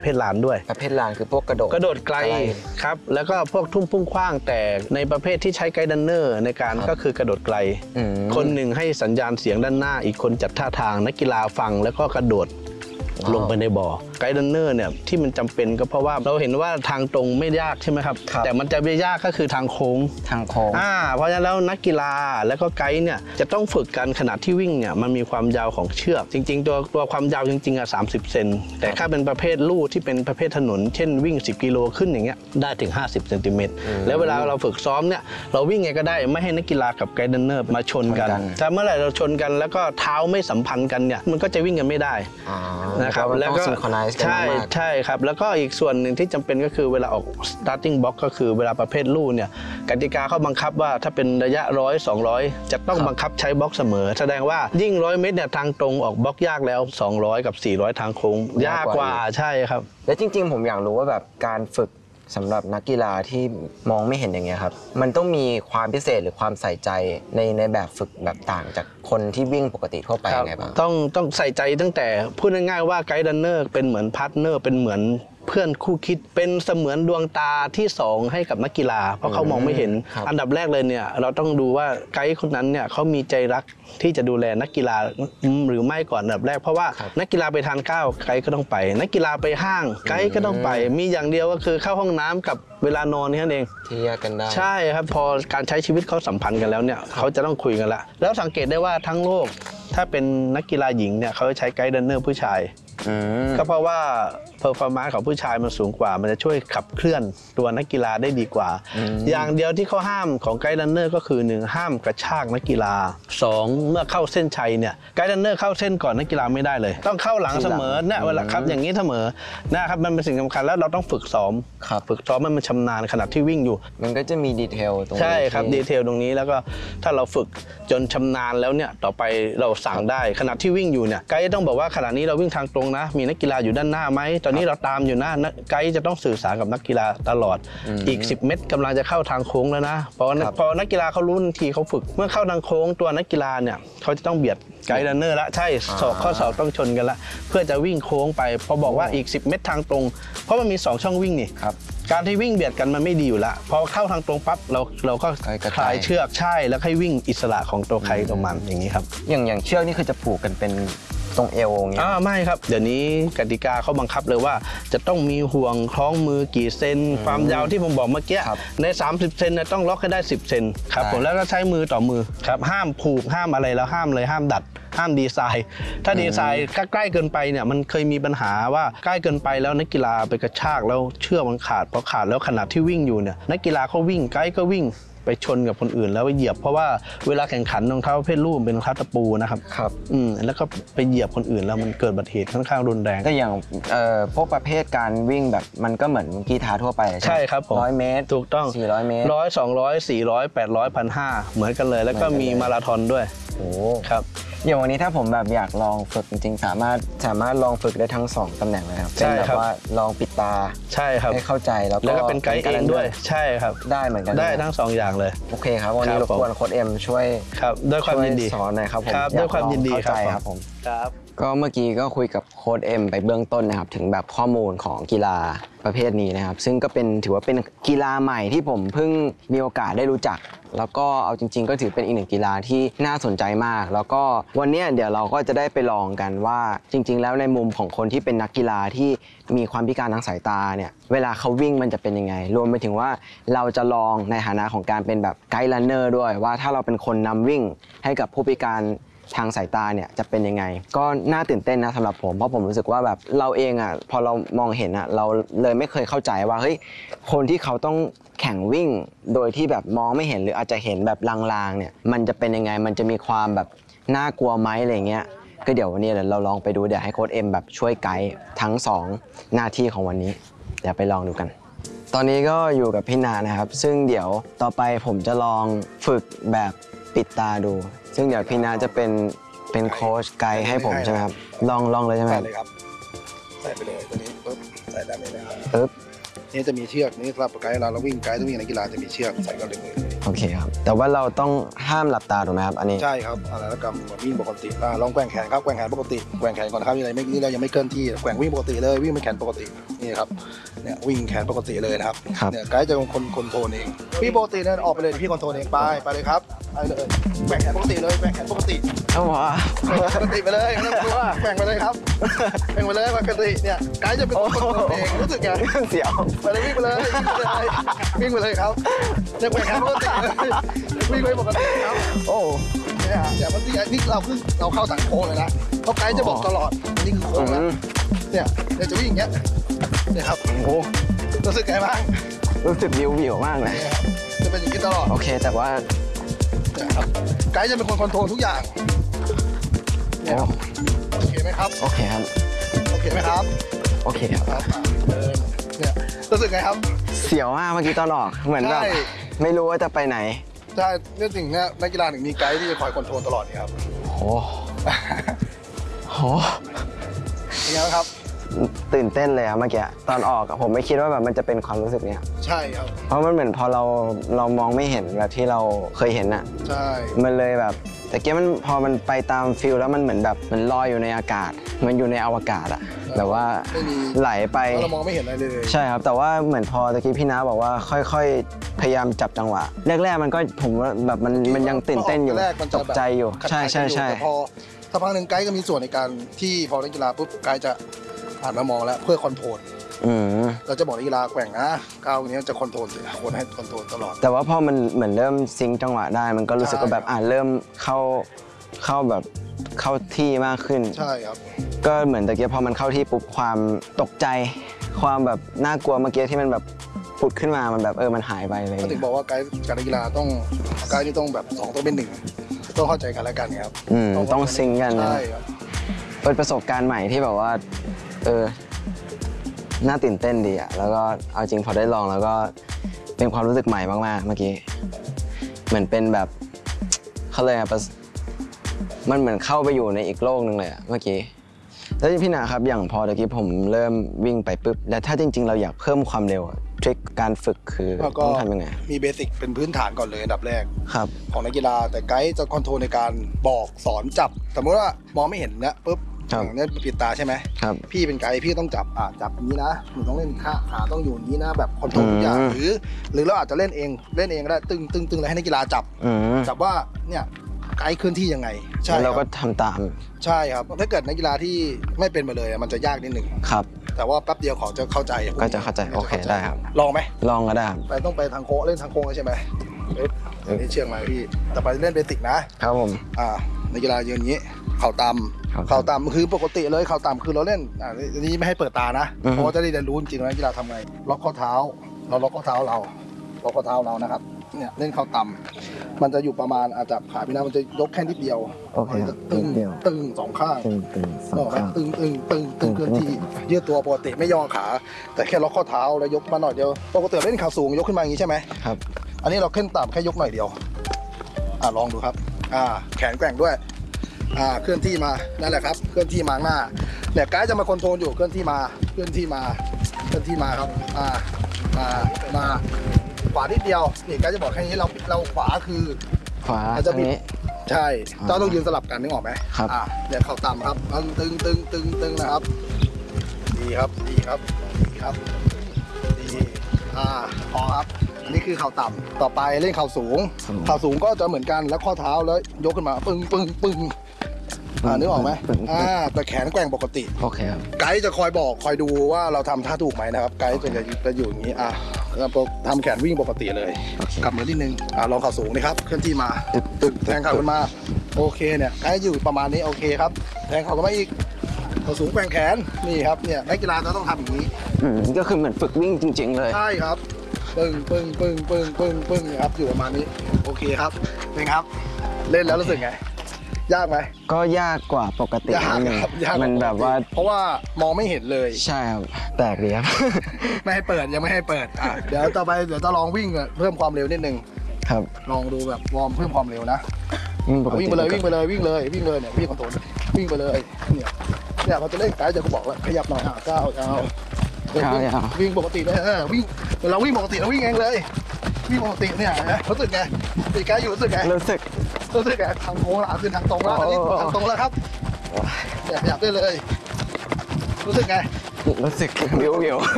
ประเภทลานด้วยประเภทลานคือพวกกระโดดไกลครับแล้วก็พวกทุ่มพุ่งขว้างแต่ในประเภทที่ใช้ไกด์รันเนอร์ในการก็คือกระโดดไกลคนหนึ่งให้สัญญาณเสียงด้านหน้าอีกคนจัดท่าทางนักกีฬาฟังแล้วก็กระโดดลงไปในบ่อไกด์รันเนอร์เนี่ยที่มันจำเป็นก็เพราะว่าเราเห็นว่าทางตรงไม่ยากใช่ไหมครับแต่มันจะไม่ยากก็คือทางโค้งเพราะฉะนั้นแล้วนักกีฬาแล้วก็ไกด์เนี่ยจะต้องฝึกกันขณะที่วิ่งเนี่ยมันมีความยาวของเชือกจริงๆตัวความยาวจริงๆ30 เซนแต่ถ้าเป็นประเภทลู่ที่เป็นประเภทถนนเช่นวิ่ง10 กิโลขึ้นอย่างเงี้ยได้ถึง50 เซนติเมตรแล้วเวลาเราฝึกซ้อมเนี่ยเราวิ่งไงก็ได้ไม่ให้นักกีฬากับไกด์รันเนอร์มาชนกันถ้าเมื่อไหร่เราชนกันแล้วก็เท้าไม่สัมพันธ์กันเนี่ยมันก็จะวิ่งกันไม่ได้นะครับแล้วก็ใช่ครับแล้วก็อีกส่วนหนึ่งที่จำเป็นก็คือเวลาออก starting box ก็คือเวลาประเภทลู่เนี่ยกติกาเขาบังคับว่าถ้าเป็นระยะ100 200จะต้องบังคับใช้บล็อกเสมอแสดงว่ายิ่ง100 เมตรเนี่ยทางตรงออกบล็อกยากแล้ว200กับ400ทางโค้งยากกว่าใช่ครับและจริงๆผมอยากรู้ว่าแบบการฝึกสำหรับนักกีฬาที่มองไม่เห็นอย่างเงี้ยครับมันต้องมีความพิเศษหรือความใส่ใจในแบบฝึกแบบต่างจากคนที่วิ่งปกติทั่วไปยังไงบ้างต้องใส่ใจตั้งแต่พูดง่ายๆว่าไกด์รันเนอร์เป็นเหมือนพาร์ทเนอร์เป็นเหมือนเพื่อนคู่คิดเป็นเสมือนดวงตาที่2ให้กับนักกีฬาเพราะเขามองไม่เห็นอันดับแรกเลยเนี่ยเราต้องดูว่าไกด์คนนั้นเนี่ยเขามีใจรักที่จะดูแลนักกีฬาหรือไม่ก่อนอันดับแรกเพราะว่านักกีฬาไปทานข้าวไกด์ก็ต้องไปนักกีฬาไปห้างไกด์ก็ต้องไปมีอย่างเดียวก็คือเข้าห้องน้ำกับเวลานอนนี่นั่นเองที่แยกกันได้ใช่ครับพอการใช้ชีวิตเขาสัมพันธ์กันแล้วเนี่ยเขาจะต้องคุยกันละแล้วสังเกตได้ว่าทั้งโลกถ้าเป็นนักกีฬาหญิงเนี่ยเขาใช้ไกด์รันเนอร์ผู้ชายก็เพราะว่าเพอร์ฟอร์แมนซ์ของผู้ชายมันสูงกว่ามันจะช่วยขับเคลื่อนตัวนักกีฬาได้ดีกว่าอย่างเดียวที่เขาห้ามของไกด์รันเนอร์ก็คือ1ห้ามกระชากนักกีฬา2เมื่อเข้าเส้นชัยเนี่ยไกด์รันเนอร์เข้าเส้นก่อนนักกีฬาไม่ได้เลยต้องเข้าหลังเสมอเนี่ยเวลาครับอย่างนี้เสมอนะครับมันเป็นสิ่งสำคัญแล้วเราต้องฝึกซ้อมมันชำนาญขณะที่วิ่งอยู่มันก็จะมีดีเทลตรงนี้ใช่ครับดีเทลตรงนี้แล้วก็ถ้าเราฝึกจนชำนาญแล้วเนี่ยต่อไปเราสั่งได้ขณะที่วิ่งอยู่เนี่ยไกด์ต้องบอกว่าขณะนี้เราวิ่งทางตรงนะมีนักกีฬาอยู่ด้านหน้าไหมตอนนี้เราตามอยู่นะไกด์จะต้องสื่อสารกับนักกีฬาตลอดอีก10 เมตรกำลังจะเข้าทางโค้งแล้วนะพอนักกีฬาเขารู้ทันทีเขาฝึกเมื่อเข้าทางโค้งตัวนักกีฬาเนี่ยเขาจะต้องเบียดไกด์รันเนอร์ละใช่ข้อศอกต้องชนกันละเพื่อจะวิ่งโค้งไปพอบอกว่าอีก10 เมตรทางตรงเพราะมันมี2 ช่องวิ่งนี่การที่วิ่งเบียดกันมันไม่ดีอยู่ละพอเข้าทางตรงปั๊บเราก็คลายเชือกใช่แล้วให้วิ่งอิสระของตัวใครตัวมันอย่างนี้ครับอย่างเชือกนี่คือจะผูกกันเป็นตรงเอวอย่างเงี้ยไม่ครับเดี๋ยวนี้กติกาเขาบังคับเลยว่าจะต้องมีห่วงคล้องมือกี่เซนความยาวที่ผมบอกเมื่อกี้ใน30 เซนต้องล็อกให้ได้10 เซนครับผมแล้วก็ใช้มือต่อมือครับห้ามผูกห้ามอะไรแล้วห้ามเลยห้ามดัดห้ามดีไซน์ถ้าดีไซน์ใกล้เกินไปเนี่ยมันเคยมีปัญหาว่าใกล้เกินไปแล้วนักกีฬาไปกระชากแล้วเชือกมันขาดพอขาดแล้วขณะที่วิ่งอยู่เนี่ยนักกีฬาเขาวิ่งไกด์ก็วิ่งไปชนกับคนอื่นแล้วไปเหยียบเพราะว่าเวลาแข่งขันรองเท้าประเภทลู่เป็นรองเท้าตะปูนะครับแล้วก็ไปเหยียบคนอื่นแล้วมันเกิดอุบัติเหตุค่อนข้างรุนแรงก็อย่างพวกประเภทการวิ่งแบบมันก็เหมือนกีฬาทั่วไปใช่ครับผม 100 เมตรถูกต้อง 400 เมตร 100 200 400 800 1,500เหมือนกันเลยแล้วก็มีมาราธอนด้วยโอ้ครับอย่างวันนี้ถ้าผมแบบอยากลองฝึกจริงๆสามารถลองฝึกได้ทั้ง2 ตำแหน่งเลยครับเป็นแบบว่าลองปิดตาใช่ครับให้เข้าใจแล้วก็เป็นไกด์เองด้วยใช่ครับได้เหมือนกันได้ทั้ง2 อย่างเลยโอเคครับวันนี้รบกวนโค้ชเอ็มช่วยครับด้วยความยินดีสอนหน่อยครับผมด้วยความยินดีครับผมก็เมื่อกี้ก็คุยกับโค้ชเอ็มไปเบื้องต้นนะครับถึงแบบข้อมูลของกีฬาประเภทนี้นะครับซึ่งก็ถือว่าเป็นกีฬาใหม่ที่ผมเพิ่งมีโอกาสได้รู้จักแล้วก็เอาจริงๆก็ถือเป็นอีก1 กีฬาที่น่าสนใจมากแล้วก็วันนี้เดี๋ยวเราก็จะได้ไปลองกันว่าจริงๆแล้วในมุมของคนที่เป็นนักกีฬาที่มีความพิการทางสายตาเนี่ยเวลาเขาวิ่งมันจะเป็นยังไงรวมไปถึงว่าเราจะลองในฐานะของการเป็นแบบไกด์รันเนอร์ด้วยว่าถ้าเราเป็นคนนำวิ่งให้กับผู้พิการทางสายตาเนี่ยจะเป็นยังไงก็น่าตื่นเต้นนะสำหรับผมเพราะผมรู้สึกว่าแบบเราเองพอเรามองเห็นเราเลยไม่เคยเข้าใจว่าเฮ้ยคนที่เขาต้องแข่งวิ่งโดยที่แบบมองไม่เห็นหรืออาจจะเห็นแบบลางๆเนี่ยมันจะเป็นยังไงมันจะมีความแบบน่ากลัวไหมอะไรเงี้ยก็เดี๋ยววันนี้เราลองไปดูเดี๋ยวให้โค้ชเอ็มแบบช่วยไกด์ทั้ง2 หน้าที่ของวันนี้เดี๋ยวไปลองดูกันตอนนี้ก็อยู่กับพี่นานะครับซึ่งเดี๋ยวต่อไปผมจะลองฝึกแบบปิดตาดูซึ่งเดี๋ยวพี่นาจะเป็นโค้ชไกด์ให้ผมใช่ไหมครับลองเลยใช่ไหมใส่เลยครับใส่ไปเลยตัวนี้ปุ๊บใส่ได้เลยนะครับปึ๊บนี่จะมีเชือกนี่สำหรับไกด์เราวิ่งไกด์ต้องวิ่งในกีฬาจะมีเชือกใส่กันเลยมือโอเคครับแต่ว่าเราต้องห้ามหลับตาถูกไหมครับอันนี้ใช่ครับอะไรแล้วกันวิ่งปกติลองแกว่งแขนครับแกว่งแขนปกติแกว่งแขนก่อนนะครับอะไรนี่เรายังไม่เคลื่อนที่แกว่งวิ่งปกติเลยวิ่งเป็นแขนปกตินี่ครับเนี่ยวิ่งแขนปกติเลยนะครับเนี่ยไกด์จะเป็นคนคอนโทรลเองพี่ปกติเนี่ยออกไปเลยพี่คอนโทรลเองไปเลยครับไปเลยแกว่งแขนปกติเลยแกว่งแขนปกติเอาวะปกติไปเลยไม่ต้องกลัวแกว่งไปเลยครับแกว่งไปเลยปกติเนี่ยไกด์จะเป็นคนคอนโทรลเองรู้สึกไงเสียวไปเลยวิ่งไปเลยวิ่งไปเลยครับเนี่ยแกว่งแขนปกติเลยวิ่งไปปกติครับโอ้เนี่ยมันนี่เราเข้าสังโค้งเลยนะเพราะไกด์จะบอกตลอดนี่คือโค้งแล้วเนี่ยจะวิ่งอย่างเงี้ยเนี่ยครับโหรู้สึกไงบ้างรู้สึกวิวมากเลยเนี่ยครับจะเป็นอย่างนี้ตลอดโอเคแต่ว่าเนี่ยครับไกด์จะเป็นคนคอนโทรลทุกอย่างเนี่ยครับโอเคไหมครับโอเคครับโอเคไหมครับโอเคครับครับเดินเนี่ยรู้สึกไงครับเสียวมากเมื่อกี้ตอนออกเหมือนแบบใช่ไม่รู้ว่าจะไปไหนใช่เนี่ยสิ่งเนี้ยนักกีฬาถึงมีไกด์ที่จะคอยคอนโทรลตลอดนี่ครับโหโหเป็นไงบ้างครับตื่นเต้นเลยอะเมื่อกี้ตอนออกอะผมไม่คิดว่าแบบมันจะเป็นความรู้สึกเนี้ยใช่ครับเพราะมันเหมือนพอเรามองไม่เห็นแบบที่เราเคยเห็นอะใช่มันเลยแบบแต่เกี้มันพอมันไปตามฟิลแล้วมันเหมือนแบบมันลอยอยู่ในอากาศ มันอยู่ในอวกาศอะแบบว่าไม่มีไหลไปเพราะเรามองไม่เห็นอะไรเลยใช่ครับแต่ว่าเหมือนพอตะกี้พี่น้าบอกว่าค่อยๆพยายามจับจังหวะแรกๆมันก็ผมว่าแบบมันยังตื่นเต้นอยู่แรกมันตจะกแบบใจอยู่ขัดใช่ๆกันอยู่ใช่แต่พอสักพักหนึ่งไกด์ก็มีส่วนในการที่พอนักกีฬาปุ๊บไกด์จะหันมามองแล้วเพื่อคอนโทรลอืมเราจะบอกนักกีฬาแกว่งนะก้าวนี้จะคอนโทรลคนให้คอนโทรลตลอดแต่ว่าพอมันเหมือนเริ่มซิงค์จังหวะได้ มันก็รู้สึกว่าแบบเริ่มเข้าแบบเข้าที่มากขึ้นใช่ครับก็เหมือนตะกี้พอมันเข้าที่ปุ๊บความตกใจ ความแบบน่ากลัวเมื่อกี้ที่มันแบบผุดขึ้นมามันแบบมันหายไปเลยก็ถึงบอกว่าไกด์กับนักกีฬาต้องไกด์ที่ต้องแบบ2ต้องเป็น1ต้องเข้าใจกันและกันครับต้องซิงค์กันนะใช่ครับเป็นประสบการณ์ใหม่ที่แบบว่าน่าตื่นเต้นดีอะแล้วก็เอาจริงพอได้ลองแล้วก็เป็นความรู้สึกใหม่มากๆเมื่อกี้เหมือนเป็นแบบเขาเลยมันเหมือนเข้าไปอยู่ในอีกโลกหนึ่งเลยอะเมื่อกี้แล้วพี่นาครับอย่างพอตะกี้ผมเริ่มวิ่งไปปุ๊บแล้วถ้าจริงๆเราอยากเพิ่มความเร็วทริคการฝึกคือแล้วก็ต้องทำยังไงมีเบสิกเป็นพื้นฐานก่อนเลยอันดับแรกครับของนักกีฬาแต่ไกด์จะคอนโทรลในการบอกสอนจับสมมติว่ามองไม่เห็นนะปุ๊บครับอย่างนี้ปิดตาใช่ไหมครับพี่เป็นไกด์พี่ต้องจับจับอย่างนี้นะหนูต้องเล่นขาต้องอยู่อย่างนี้นะแบบคอนโทรลทุกอย่างหรือเราอาจจะเล่นเองก็ได้ตึงแล้วให้นักกีฬาจับ จับว่าเนี่ยไกด์เคลื่อนที่ยังไงใช่แล้วเราคก็รับทำตามใช่ครับถ้าเกิดนักกีฬาที่ไม่เป็นมาเลยมันจะยากนิดหนึ่งครับแต่ว่าแป๊บเดียวเขาจะเข้าใจก็จะเข้าใจโอเคได้ครับลองไหมลองก็ได้ครับต้องไปทางโค้งเล่นทางโค้งใช่ไหมนี่เชือกมาพี่แต่ไปเล่นเบสิกนะครับผมนักกีฬายืนอย่างนี้เข่าต่ำครับเข่าต่ำคือปกติเลยเข่าต่ำคือเราเล่นอันนี้ไม่ให้เปิดตานะอือฮึเพราะว่าจะได้เรียนรู้จริงๆว่านักกีฬาทำไงล็อกข้อเท้าเราล็อกข้อเท้าเราล็อกข้อเท้าเรานะครับเนี่ยเล่นเข่าต่ำมันจะอยู่ประมาณจับขาพี่นะมันจะยกแค่นิดเดียวโอเคครับตึงนิดเดียวตึงสองข้างตึงสองบอกไหมข้างตึงเคลื่อนที่ยืดตัวปกติไม่ย่อขา แต่แค่ล็อกข้อเท้าแล้วยกมาหน่อยเดียวปกติเล่นขาสูงยกขึ้นมาอย่างนี้ใช่ไหมครับอันนี้เราขึ้นต่ำแค่ยกหน่อยเดียวลองดูครับแขนแกว่งด้วยเคลื่อนที่มานั่นแหละครับเคลื่อนที่มาข้างหน้าเนี่ยไกด์จะมาคอนโทรลอยู่เคลื่อนที่มาเคลื่อนที่มาเคลื่อนที่มาครับมาขวานิดเดียวนี่ไกด์จะบอกแค่นี้เราขวาคือขวาอาจจะทางบิดนี้ใช่ต้องยืนสลับกันนึกออกไหมครับเนี่ยเข่าต่ำครับตึงนะครับดีครับดีครับพอครับอันนี้คือเข่าต่ำต่อไปเล่นเข่าสูงเข่าสูงก็จะเหมือนกันแล้วข้อเท้าแล้วยกขึ้นมาปึ้งนึกออกไหมแต่แขนแกว่งปกติโอเคครับไกด์จะคอยบอกคอยดูว่าเราทำท่าถูกไหมนะครับไกด์จะอยู่อย่างนี้ทำแขนวิ่งปกติเลยโอเคกลับมือนิดนึงลองเข่าสูงนะครับเคลื่อนที่มาตึกแทงเข่าขึ้นมาโอเคเนี่ยไกด์อยู่ประมาณนี้โอเคครับแทงเข่าขึ้นมาอีกเข่าสูงแกว่งแขนนี่ครับเนี่ยนักกีฬาจะต้องทำอย่างนี้ก็คือเหมือนฝึกวิ่งจริงๆเลยใช่ครับปึ้งครับอยู่ประมาณนี้โอเคครับเป็นครับ เล่นแล้วรู้สึกไงยากไหมก็ยากกว่าปกติยากนิดนึงครับยากกมันแบบว่าเพราะว่ามองไม่เห็นเลยใช่ครับแปลกดีครับไม่ให้เปิดยังไม่ให้เปิดเดี๋ยวต่อไปเดี๋ยวจะลองวิ่งเพิ่มความเร็วนิดนึงครับลองดูแบบวอร์มเพิ่มความเร็วนะปกติวิ่งไปเลยเนี่ยพี่ขอโทษวิ่งไปเลยเนี่ยพอจะเล่นไกด์จะบอกแล้วขยับหน่อยก้าววิ่งปกติเลยวิ่งเราวิ่งปกติเราวิ่งเองเลยวิ่งปกติเนี่ยรู้สึกไงตีไกด์อยู่รู้สึกไงรู้สึกไงทางโค้งละขึ้นทางตรงแล้วอันนี้ทางตรงแล้วครับขยับได้เลยรู้สึกไงรู้สึกวิว